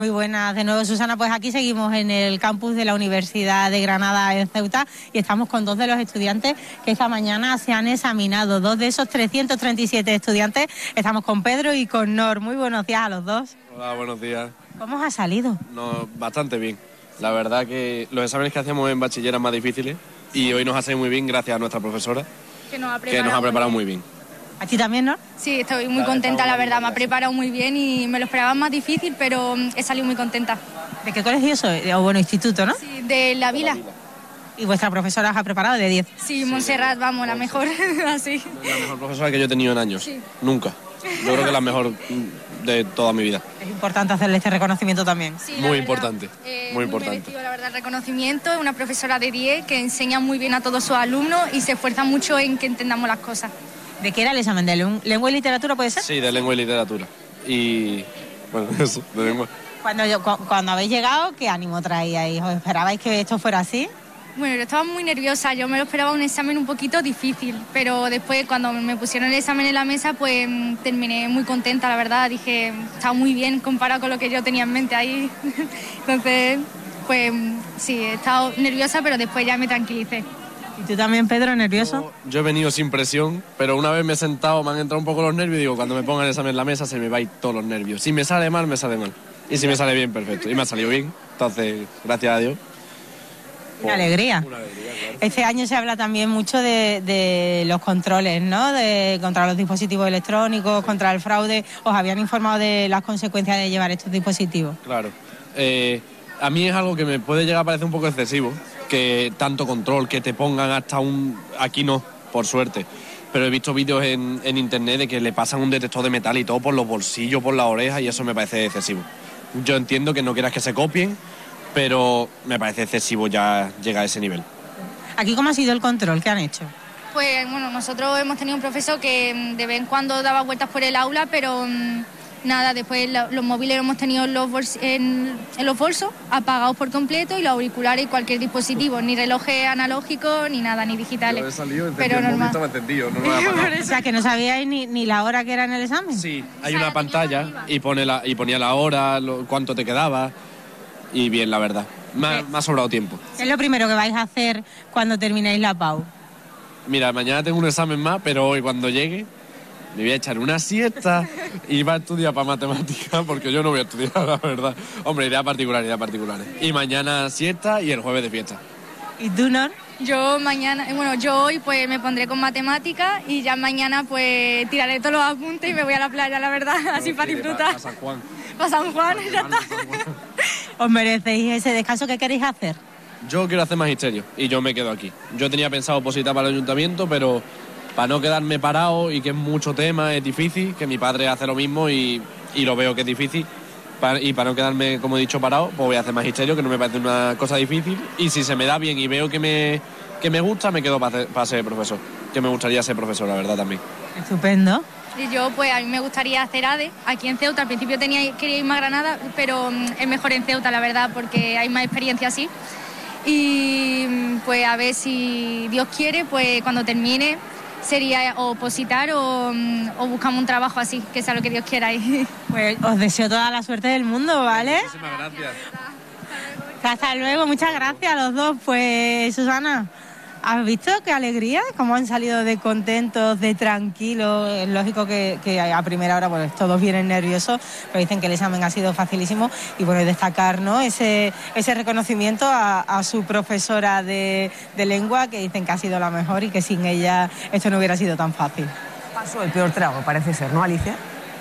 Muy buenas de nuevo, Susana. Pues aquí seguimos en el campus de la Universidad de Granada en Ceuta y estamos con dos de los estudiantes que esta mañana se han examinado. Dos de esos 337 estudiantes. Estamos con Pedro y con Nor. Muy buenos días a los dos. Hola, buenos días. ¿Cómo os ha salido? No, bastante bien. La verdad que los exámenes que hacíamos en bachiller eran más difíciles y hoy nos ha salido muy bien gracias a nuestra profesora que nos ha preparado muy bien. ¿A ti también, no? Sí, estoy muy contenta, la verdad. Me ha preparado muy bien y me lo esperaba más difícil, pero he salido muy contenta. ¿De qué colegio sois? O bueno, instituto, ¿no? Sí, de La Vila. ¿Y vuestra profesora os ha preparado de 10? Sí, Montserrat, vamos, la mejor, así. La mejor profesora que yo he tenido en años. Sí. Nunca. Yo creo que es la mejor de toda mi vida. Es importante hacerle este reconocimiento también. Sí, muy importante, muy importante. Merecido, la verdad, el reconocimiento. Es una profesora de 10 que enseña muy bien a todos sus alumnos y se esfuerza mucho en que entendamos las cosas. ¿De qué era el examen? ¿De lengua y literatura puede ser? Sí, de lengua y literatura. Y bueno, eso, de lengua. Cuando habéis llegado, ¿qué ánimo traíais? ¿Os esperabais que esto fuera así? Bueno, yo estaba muy nerviosa, yo me lo esperaba un examen un poquito difícil, pero después cuando me pusieron el examen en la mesa, pues terminé muy contenta, la verdad. Dije, estaba muy bien comparado con lo que yo tenía en mente ahí. Entonces, pues sí, he estado nerviosa, pero después ya me tranquilicé. ¿Y tú también, Pedro, nervioso? Yo he venido sin presión, pero una vez me he sentado, me han entrado un poco los nervios y digo, cuando me pongan el examen en la mesa se me va a ir todos los nervios. Si me sale mal, me sale mal. Y si me sale bien, perfecto. Y me ha salido bien, entonces, gracias a Dios. Una alegría. Una alegría, claro. Este año se habla también mucho de los controles, ¿no? Contra los dispositivos electrónicos, contra el fraude. ¿Os habían informado de las consecuencias de llevar estos dispositivos? Claro. A mí es algo que me puede llegar a parecer un poco excesivo, que tanto control, que te pongan hasta un... Aquí no, por suerte. Pero he visto vídeos en internet de que le pasan un detector de metal y todo por los bolsillos, por las orejas, y eso me parece excesivo. Yo entiendo que no quieras que se copien, pero me parece excesivo ya llegar a ese nivel. ¿Aquí cómo ha sido el control? ¿Qué han hecho? Pues bueno, nosotros hemos tenido un profesor que de vez en cuando daba vueltas por el aula, pero nada, después los móviles hemos tenido en los bolsos apagados por completo y los auriculares y cualquier dispositivo, ni relojes analógicos ni nada, ni digitales. Yo he salido, pero normal. encendido, no me ha apagado. O sea, que no sabíais ni la hora que era en el examen. Sí, hay una pantalla y ponía la hora, cuánto te quedaba, y bien, la verdad. Me ha sobrado tiempo. ¿Qué es lo primero que vais a hacer cuando terminéis la PAU? Mira, mañana tengo un examen más, pero hoy cuando llegue me voy a echar una siesta y va a estudiar para matemáticas, porque yo no voy a estudiar, la verdad. Hombre, ideas particulares. Y mañana siesta y el jueves de fiesta. ¿Y tú, Nor? Yo hoy pues me pondré con matemáticas y ya mañana pues tiraré todos los apuntes y me voy a la playa, la verdad, así para disfrutar. Para San Juan. Para San Juan, ya está. ¿Os merecéis ese descanso? ¿Qué queréis hacer? Yo quiero hacer magisterio y yo me quedo aquí. Yo tenía pensado opositar para el ayuntamiento, pero para no quedarme parado y que es mucho tema, es difícil, que mi padre hace lo mismo y lo veo que es difícil. Y para no quedarme, como he dicho, parado, pues voy a hacer magisterio, que no me parece una cosa difícil. Y si se me da bien y veo que me gusta, me quedo para ser profesor. Que me gustaría ser profesor, la verdad, también. Estupendo. Y yo, pues a mí me gustaría hacer ADE aquí en Ceuta. Al principio quería irme a Granada, pero es mejor en Ceuta, la verdad, porque hay más experiencia así. Y pues a ver si Dios quiere, pues cuando termine sería opositar o buscamos un trabajo así, que sea lo que Dios quiera. Pues os deseo toda la suerte del mundo, ¿vale? Muchísimas gracias. Hasta luego, muchas gracias a los dos. Pues Susana, ¿has visto qué alegría? Cómo han salido de contentos, de tranquilos. Es lógico que a primera hora pues todos vienen nerviosos, pero dicen que el examen ha sido facilísimo. Y bueno, destacar, ¿no?, ese reconocimiento a su profesora de lengua, que dicen que ha sido la mejor y que sin ella esto no hubiera sido tan fácil. Pasó el peor trago, parece ser, ¿no, Alicia?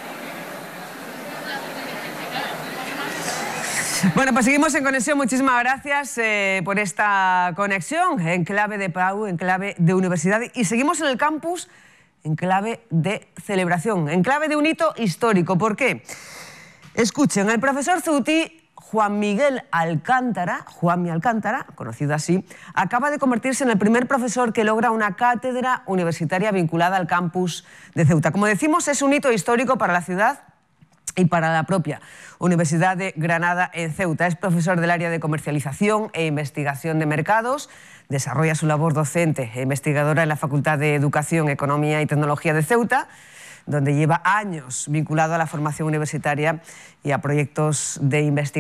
Bueno, pues seguimos en conexión. Muchísimas gracias por esta conexión en clave de PAU, en clave de universidad. Y seguimos en el campus en clave de celebración, en clave de un hito histórico. ¿Por qué? Escuchen, el profesor ceutí Juan Miguel Alcántara, Juanmi Alcántara, conocido así, acaba de convertirse en el primer profesor que logra una cátedra universitaria vinculada al campus de Ceuta. Como decimos, es un hito histórico para la ciudad y para la propia Universidad de Granada en Ceuta. Es profesor del área de comercialización e investigación de mercados, desarrolla su labor docente e investigadora en la Facultad de Educación, Economía y Tecnología de Ceuta. donde lleva años vinculado a la formación universitaria y a proyectos de investigación.